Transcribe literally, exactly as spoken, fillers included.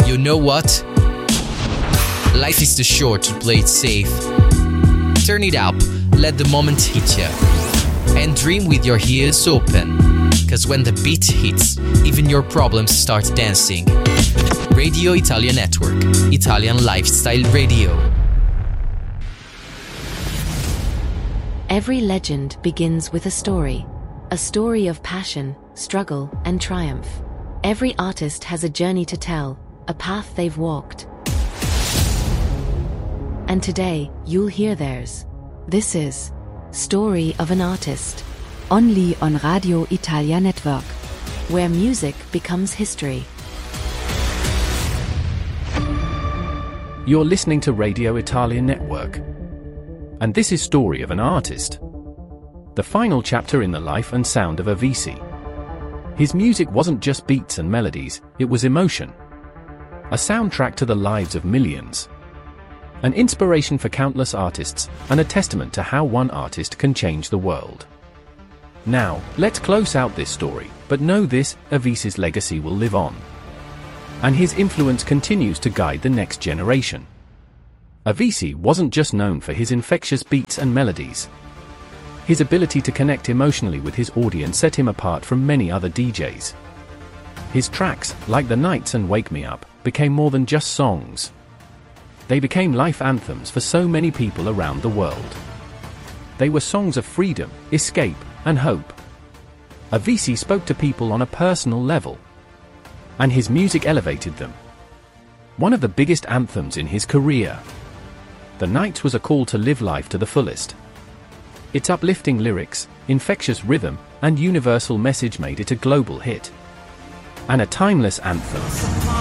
You know what? Life is too short to play it safe. Turn it up, let the moment hit you. And dream with your ears open. Cause when the beat hits, even your problems start dancing. Radio Italia Network, Italian Lifestyle Radio. Every legend begins with a story. A story of passion, struggle, and triumph. Every artist has a journey to tell, a path they've walked. And today, you'll hear theirs. This is Story of an Artist. Only on Radio Italia Network. Where music becomes history. You're listening to Radio Italia Network. And this is Story of an Artist. The final chapter in the life and sound of Avicii. His music wasn't just beats and melodies, it was emotion. A soundtrack to the lives of millions. An inspiration for countless artists, and a testament to how one artist can change the world. Now, let's close out this story, but know this, Avicii's legacy will live on. And his influence continues to guide the next generation. Avicii wasn't just known for his infectious beats and melodies. His ability to connect emotionally with his audience set him apart from many other D Js. His tracks, like The Nights and Wake Me Up, became more than just songs. They became life anthems for so many people around the world. They were songs of freedom, escape, and hope. Avicii spoke to people on a personal level. And his music elevated them. One of the biggest anthems in his career. The Nights was a call to live life to the fullest. Its uplifting lyrics, infectious rhythm, and universal message made it a global hit. And a timeless anthem.